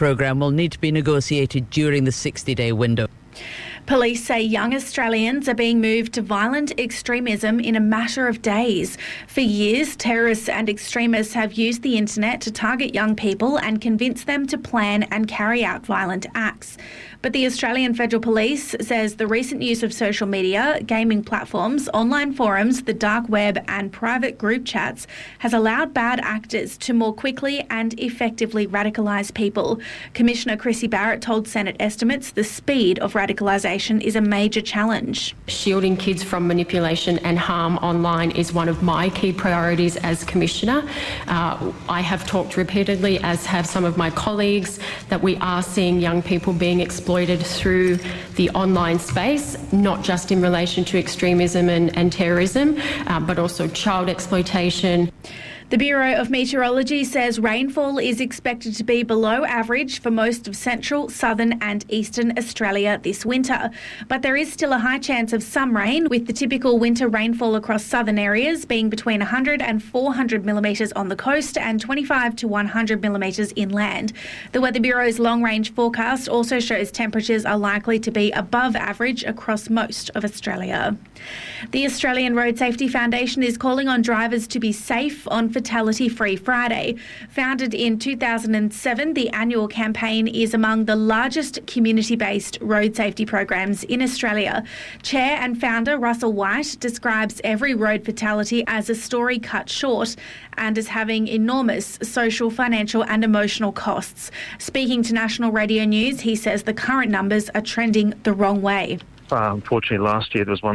Programme will need to be negotiated during the 60-day window. Police say young Australians are being moved to violent extremism in a matter of days. For years, terrorists and extremists have used the internet to target young people and convince them to plan and carry out violent acts. But the Australian Federal Police says the recent use of social media, gaming platforms, online forums, the dark web and private group chats has allowed bad actors to more quickly and effectively radicalise people. Commissioner Chrissy Barrett told Senate Estimates the speed of radicalisation is a major challenge. Shielding kids from manipulation and harm online is one of my key priorities as Commissioner. I have talked repeatedly, as have some of my colleagues, that we are seeing young people being exploited through the online space, not just in relation to extremism and terrorism, but also child exploitation. The Bureau of Meteorology says rainfall is expected to be below average for most of central, southern and eastern Australia this winter. But there is still a high chance of some rain, with the typical winter rainfall across southern areas being between 100 and 400 millimetres on the coast and 25 to 100 millimetres inland. The Weather Bureau's long-range forecast also shows temperatures are likely to be above average across most of Australia. The Australian Road Safety Foundation is calling on drivers to be safe on Fatality-Free Friday. Founded in 2007, the annual campaign is among the largest community-based road safety programs in Australia. Chair and founder Russell White describes every road fatality as a story cut short and as having enormous social, financial and emotional costs. Speaking to National Radio News, he says the current numbers are trending the wrong way. Unfortunately, last year there was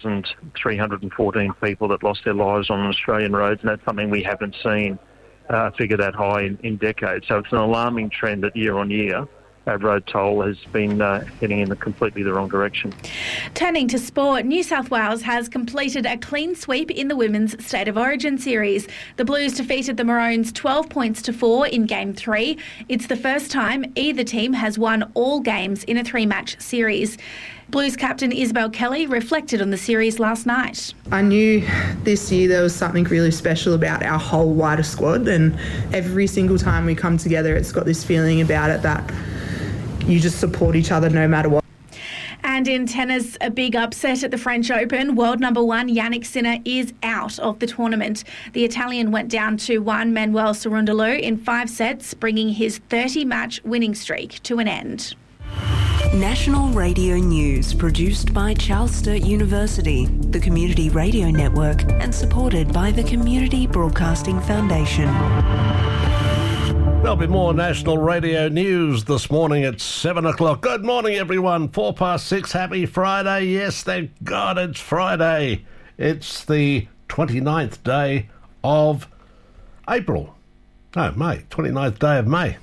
1,314 people that lost their lives on Australian roads, and that's something we haven't seen a figure that high in decades. So it's an alarming trend that year on year our road toll has been heading in completely the wrong direction. Turning to sport, New South Wales has completed a clean sweep in the Women's State of Origin series. The Blues defeated the Maroons 12 points to 4 in Game 3. It's the first time either team has won all games in a 3-match series. Blues captain Isabel Kelly reflected on the series last night. I knew this year there was something really special about our whole wider squad, and every single time we come together it's got this feeling about it that you just support each other no matter what. And in tennis, a big upset at the French Open. World number 1 Jannik Sinner is out of the tournament. The Italian went down to Juan Manuel Cerundolo in 5 sets, bringing his 30-match winning streak to an end. National Radio News, produced by Charles Sturt University, the Community Radio Network, and supported by the Community Broadcasting Foundation. There'll be more National Radio News this morning at 7 o'clock. Good morning, everyone. 6:04. Happy Friday. Yes, thank God it's Friday. It's the 29th day of April. No, May. 29th day of May.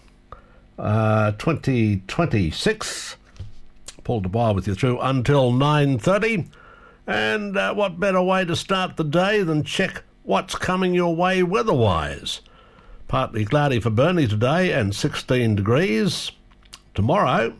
2026. Paul Dubois with you through until 9:30. And what better way to start the day than check what's coming your way weather-wise. Partly cloudy for Burnie today and 16 degrees. Tomorrow,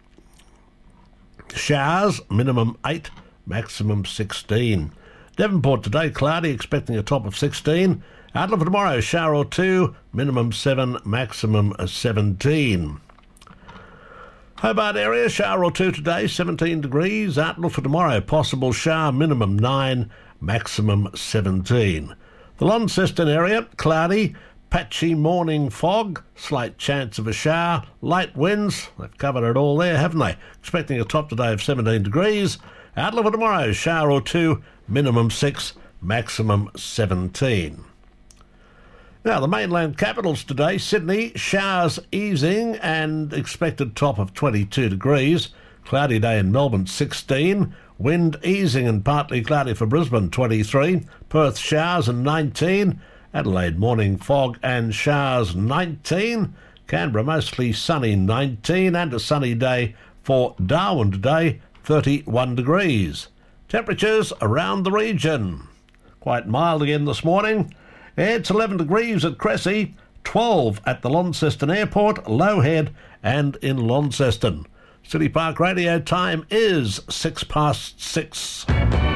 showers, minimum 8, maximum 16. Devonport today, cloudy, expecting a top of 16. Outlook for tomorrow, shower or 2, minimum 7, maximum 17. Hobart area, shower or 2 today, 17 degrees. Outlook for tomorrow, possible shower, minimum 9, maximum 17. The Launceston area, cloudy, patchy morning fog, slight chance of a shower, light winds. They've covered it all there, haven't they? Expecting a top today of 17 degrees. Outlook for tomorrow, shower or 2, minimum 6, maximum 17. Now, the mainland capitals today, Sydney, showers easing and expected top of 22 degrees. Cloudy day in Melbourne, 16. Wind easing and partly cloudy for Brisbane, 23. Perth, showers and 19. Adelaide, morning fog and showers, 19. Canberra, mostly sunny, 19. And a sunny day for Darwin today, 31 degrees. Temperatures around the region. Quite mild again this morning. It's 11 degrees at Cressy, 12 at the Launceston Airport, Lowhead and in Launceston. City Park Radio time is 6:06.